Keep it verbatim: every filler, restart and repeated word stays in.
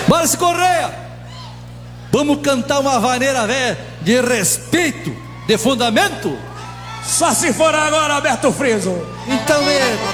Márcio Correia, vamos cantar uma vaneira velha de respeito, de fundamento? Só se for agora, Alberto Friso. Então é